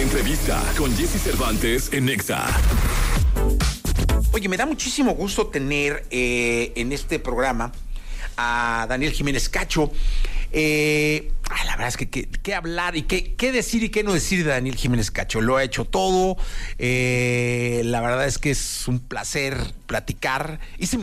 entrevista con Jesse Cervantes en Nexa. Oye, me da muchísimo gusto tener en este programa a Daniel Jiménez Cacho. La verdad es que qué hablar y qué decir y qué no decir de Daniel Jiménez Cacho. Lo ha hecho todo. La verdad es que es un placer platicar. Hice